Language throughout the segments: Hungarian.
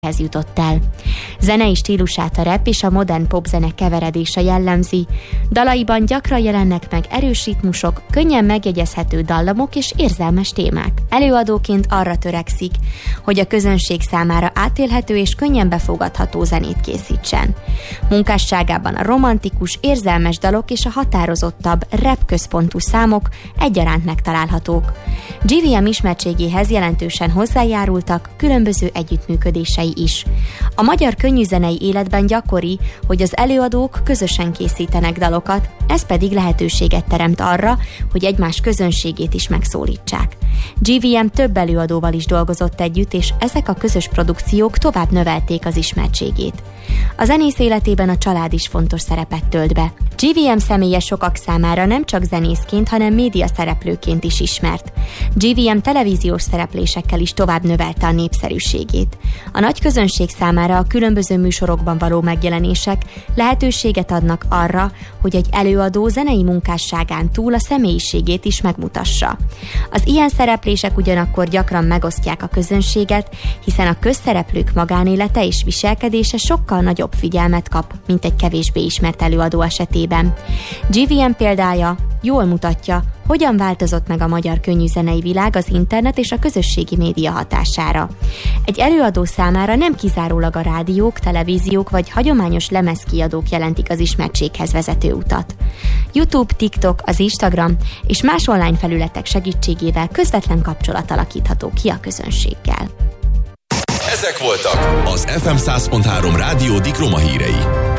jutott el. Zenei stílusát a rap és a modern popzene keveredése jellemzi. Dalaiban gyakran jelennek meg erős ritmusok, könnyen megjegyezhető dallamok és érzelmes témák. Előadóként arra törekszik, hogy a közönség számára átélhető és könnyen befogadható zenét készítsen. Munkásságában a romantikus, érzelmes dalok és a határozottabb, rap központú számok egyaránt megtalálhatók. GVM ismertségéhez jelentősen hozzájárultak különböző együttműködései is. A magyar könnyűzenei életben gyakori, hogy az előadók közösen készítenek dalokat, ez pedig lehetőséget teremt arra, hogy egymás közönségét is megszólítsák. GVM több előadóval is dolgozott együtt, és ezek a közös produkciók tovább növelték az ismertségét. A zenész életében a család is fontos szerepet tölt be. GVM személye sokak számára nem csak zenészként, hanem média szereplőként is ismert. GVM televíziós szereplésekkel is tovább növelte a népszerűségét. A nagy közönség számára a különböző műsorokban való megjelenések lehetőséget adnak arra, hogy egy előadó zenei munkásságán túl a személyiségét is megmutassa. Az ilyen szereplések ugyanakkor gyakran megosztják a közönséget, hiszen a közszereplők magánélete és viselkedése sokkal nagyobb figyelmet kap, mint egy kevésbé ismert előadó esetében. GVM példája jól mutatja, hogyan változott meg a magyar könnyűzenei világ az internet és a közösségi média hatására. Egy előadó számára nem kizárólag a rádiók, televíziók vagy hagyományos lemezkiadók jelentik az ismertséghez vezető utat. YouTube, TikTok, az Instagram és más online felületek segítségével közvetlen kapcsolat alakítható ki a közönséggel. Ezek voltak az FM 100.3 Rádió Dick Roma hírei.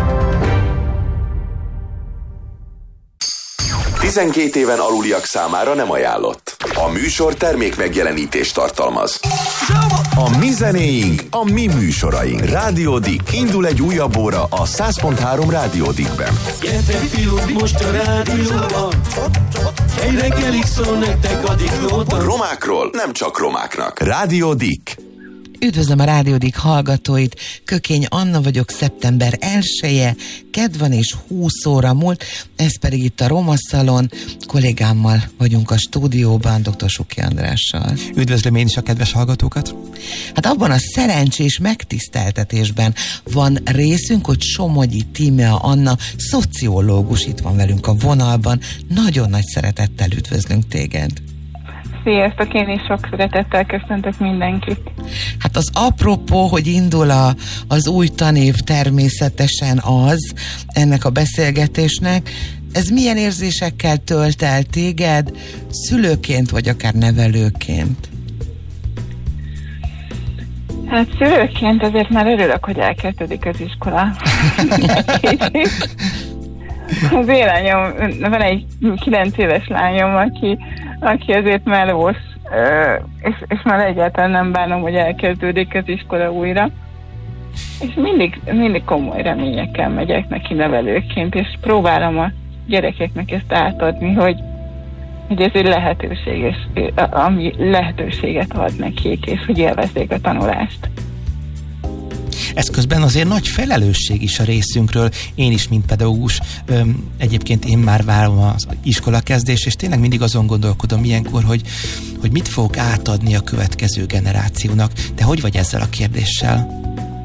12 éven aluliak számára nem ajánlott. A műsor termék megjelenítést tartalmaz. A mi zenéink, a mi műsoraink. Rádió Dick. Indul egy újabb óra a 100.3 Rádió Dickben. Gyertek fiúk, most a rádióban. Egy reggelig szól nektek a Dick. Romákról nem csak romáknak. Rádió Dick. Üdvözlöm a Rádió Dick hallgatóit, Kökény Anna vagyok, szeptember 1-e, kedd van és 20 óra múlt, ez pedig itt a Roma Szalon, kollégámmal vagyunk a stúdióban, dr. Suki Andrással. Üdvözlöm én is a kedves hallgatókat. Hát abban a szerencsés megtiszteltetésben van részünk, hogy Somogyi Tímea Anna, szociológus itt van velünk a vonalban, nagyon nagy szeretettel üdvözlünk téged. Sziasztok, én is sok szeretettel köszöntök mindenkit. Hát az apropó, hogy indul az új tanév, természetesen az ennek a beszélgetésnek. Ez milyen érzésekkel tölt el téged, szülőként vagy akár nevelőként? Hát szülőként azért már örülök, hogy elkezdődik az iskola. Az élányom, van egy 9 éves lányom, aki azért melós, és már egyáltalán nem bánom, hogy elkezdődik az iskola újra. És mindig komoly reményekkel megyek neki nevelőként, és próbálom a gyerekeknek ezt átadni, hogy ez egy lehetőség, és ami lehetőséget ad nekik, és hogy élvezzék a tanulást. Ez közben azért nagy felelősség is a részünkről, én is, mint pedagógus. Egyébként én már várom az iskolakezdést, és tényleg mindig azon gondolkodom ilyenkor, hogy mit fogok átadni a következő generációnak. Te hogy vagy ezzel a kérdéssel?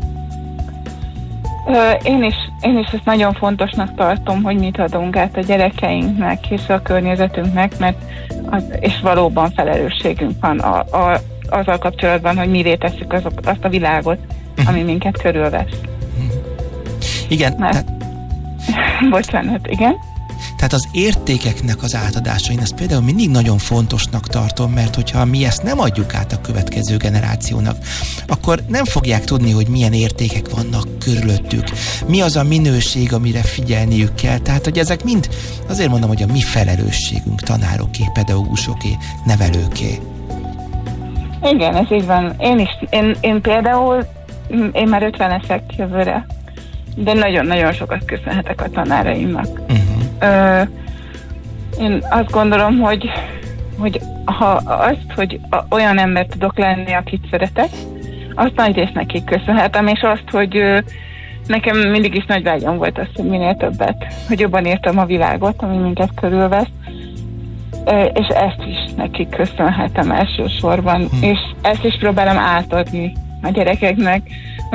Én is ezt nagyon fontosnak tartom, hogy mit adunk át a gyerekeinknek és a környezetünknek, mert és valóban felelősségünk van azzal kapcsolatban, hogy mivé tesszük azt a világot, ami minket körülvesz. Igen. Bocsánat, igen. Tehát az értékeknek az átadása, én ezt például mindig nagyon fontosnak tartom, mert hogyha mi ezt nem adjuk át a következő generációnak, akkor nem fogják tudni, hogy milyen értékek vannak körülöttük. Mi az a minőség, amire figyelniük kell. Tehát, hogy ezek mind, azért mondom, hogy a mi felelősségünk, tanároké, pedagógusoké, nevelőké. Igen, ez így van. Én például én már 50 leszek jövőre, de nagyon-nagyon sokat köszönhetek a tanáraimnak. Én azt gondolom, hogy hogy olyan ember tudok lenni, akit szeretek, azt nagy részt nekik köszönhetem, és azt, hogy nekem mindig is nagy vágyam volt az, hogy minél többet, hogy jobban értem a világot, ami minket körülvesz, és ezt is nekik köszönhetem elsősorban, és ezt is próbálom átadni a gyerekeknek,